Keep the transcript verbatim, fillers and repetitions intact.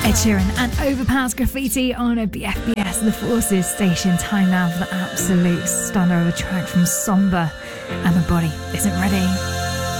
Ed Sheeran and Overpass Graffiti on a B F B S The Forces station. Time now for the absolute stunner of a track from Somber, and My Body Isn't Ready.